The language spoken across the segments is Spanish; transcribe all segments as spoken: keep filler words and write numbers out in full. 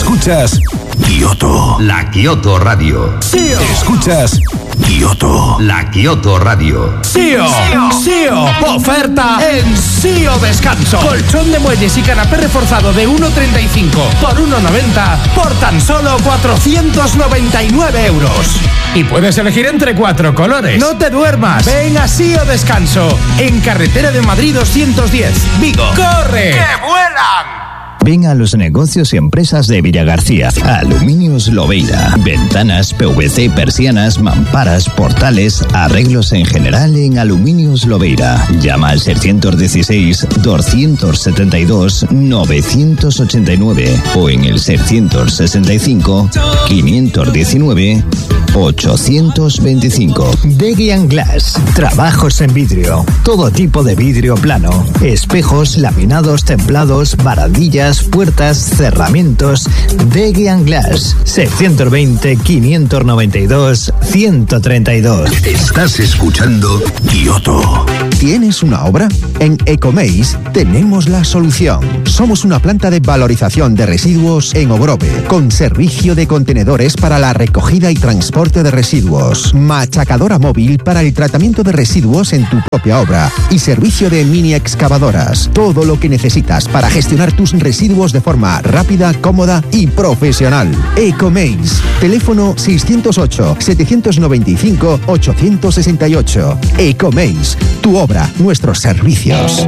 Escuchas Kioto. La Kioto Radio. Sí. Escuchas Kioto. La Kioto Radio. SIO. SIO. Oferta en SIO Descanso. Colchón de muelles y canapé reforzado de uno treinta y cinco por uno noventa por tan solo cuatrocientos noventa y nueve euros. Y puedes elegir entre cuatro colores. No te duermas. Ven a SIO Descanso. En Carretera de Madrid doscientos diez. Vigo. ¡Corre! ¡Que vuelan! Ven a los negocios y empresas de Villagarcía. Aluminios Lobeira. Ventanas, P V C, persianas, mamparas, portales, arreglos en general en Aluminios Lobeira. Llama al seiscientos dieciséis, doscientos setenta y dos, novecientos ochenta y nueve o en el seiscientos sesenta y cinco, quinientos diecinueve, ochocientos veinticinco. Degian Glass. Trabajos en vidrio. Todo tipo de vidrio plano. Espejos, laminados, templados, barandillas, puertas, cerramientos. Degian Glass. seiscientos veinte, quinientos noventa y dos, ciento treinta y dos. Estás escuchando Kioto. ¿Tienes una obra? En Ecomeis tenemos la solución. Somos una planta de valorización de residuos en Ogrove, con servicio de contenedores para la recogida y transporte de residuos, machacadora móvil para el tratamiento de residuos en tu propia obra y servicio de mini excavadoras. Todo lo que necesitas para gestionar tus residuos de forma rápida, cómoda y profesional. Ecomeis. Teléfono seiscientos ocho, setecientos noventa y cinco, ochocientos sesenta y ocho. Ecomeis. Tu obra, nuestros servicios.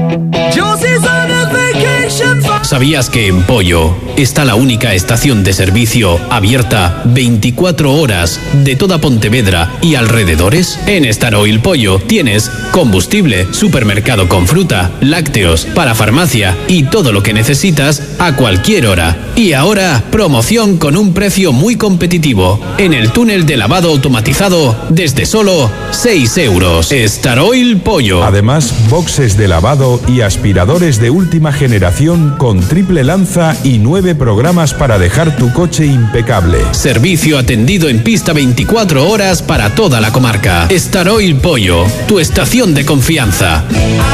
¿Sabías que en Pollo está la única estación de servicio abierta veinticuatro horas de toda Pontevedra y alrededores? En Star Oil Pollo tienes combustible, supermercado con fruta, lácteos, para farmacia y todo lo que necesitas a cualquier hora. Y ahora, promoción con un precio muy competitivo en el túnel de lavado automatizado desde solo seis euros. Star Oil Pollo. Además, boxes de lavado y aspiradores de última generación con triple lanza y nueve programas para dejar tu coche impecable. Servicio atendido en pista veinticuatro horas para toda la comarca. Star Oil Pollo, tu estación de confianza.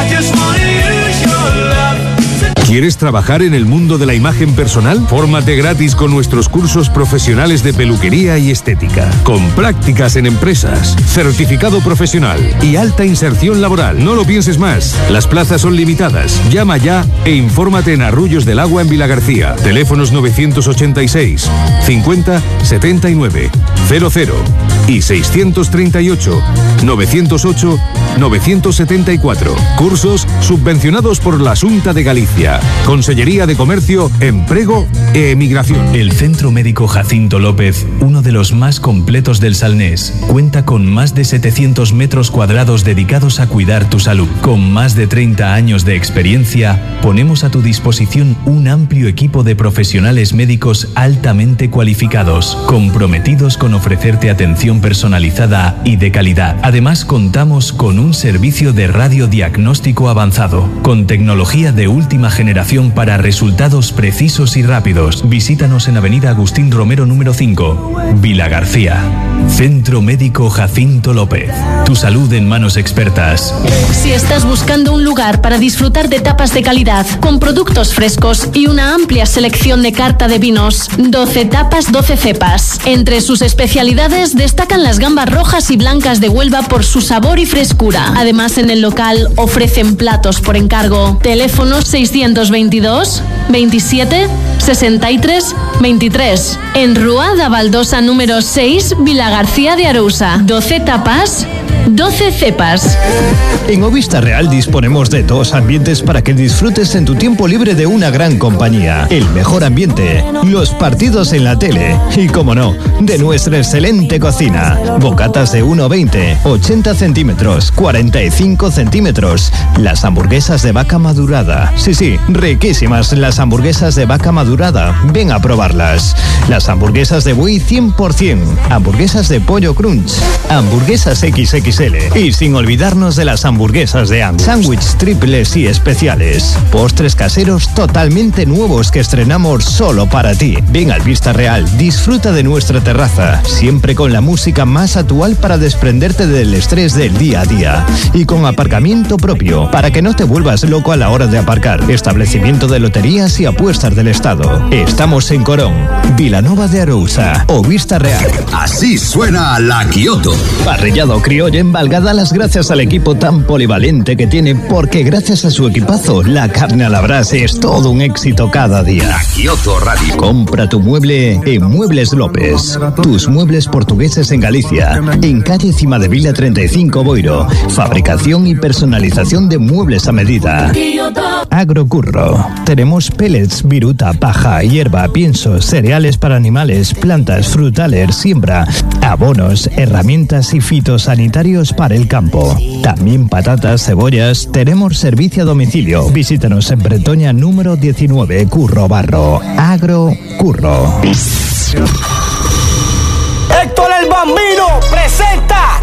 ¿Quieres trabajar en el mundo de la imagen personal? Fórmate gratis con nuestros cursos profesionales de peluquería y estética, con prácticas en empresas, certificado profesional y alta inserción laboral. No lo pienses más. Las plazas son limitadas. Llama ya e infórmate en Arrullos del Agua en Vilagarcía. Teléfonos novecientos ochenta y seis, cincuenta, setenta y nueve, cero cero y seiscientos treinta y ocho, novecientos ocho, novecientos setenta y cuatro. Cursos subvencionados por la Xunta de Galicia. Consellería de Comercio, Emprego e Emigración. El Centro Médico Jacinto López, uno de los más completos del Salnés, cuenta con más de setecientos metros cuadrados dedicados a cuidar tu salud. Con más de treinta años de experiencia, ponemos a tu disposición un amplio equipo de profesionales médicos altamente cualificados, comprometidos con ofrecerte atención personalizada y de calidad. Además, contamos con un servicio de radiodiagnóstico avanzado, con tecnología de última generación para resultados precisos y rápidos. Visítanos en Avenida Agustín Romero número cinco, Vilagarcía. Centro Médico Jacinto López. Tu salud en manos expertas. Si estás buscando un lugar para disfrutar de tapas de calidad, con productos frescos y una amplia selección de carta de vinos, doce tapas, doce cepas. Entre sus especialidades destacan las gambas rojas y blancas de Huelva por su sabor y frescura. Además, en el local ofrecen platos por encargo. Teléfono seiscientos veintidós, veintisiete, sesenta y tres, veintitrés. En Rúa da Baldosa número seis, Vilagarcía de Arousa. doce tapas, doce cepas. En Ovista Real disponemos de dos ambientes para que disfrutes en tu tiempo libre de una gran compañía. El mejor ambiente, los partidos en la tele y, como no, de nuestra excelente cocina. Bocatas de uno veinte, ochenta centímetros, cuarenta y cinco centímetros. Las hamburguesas de vaca madurada. Sí, sí, riquísimas las hamburguesas de vaca madurada. Ven a probarlas. Las hamburguesas de buey cien por ciento. Hamburguesas de pollo crunch. Hamburguesas equis equis ele. Y sin olvidarnos de las hamburguesas de Angus. Sándwich triples y especiales. Postres caseros totalmente nuevos que estrenamos solo para ti. Ven al Vista Real, disfruta de nuestra terraza, siempre con la música más actual para desprenderte del estrés del día a día. Y con aparcamiento propio, para que no te vuelvas loco a la hora de aparcar. Establecimiento de loterías y apuestas del Estado. Estamos en Corón. Vilanova de Arousa o Vista Real. Así suena la Kioto. Parrillado criollo en Valga da las gracias al equipo tan polivalente que tiene, porque gracias a su equipazo, la carne a la brasa es todo un éxito cada día. La Kioto Radio. Compra tu mueble en Muebles López. Tus muebles portugueses en Galicia. En calle Cimadevila treinta y cinco, Boiro. Fabricación y personalización de muebles a medida. Agrocurro. Tenemos pellets, viruta, paja, hierba, piensos, cereales para animales, plantas, frutales, siembra, abonos, herramientas y fitosanitarios para el campo. También patatas, cebollas. Tenemos servicio a domicilio. Visítanos en Bretoña número diecinueve, Curro Barro. Agrocurro. Héctor el Bambino presenta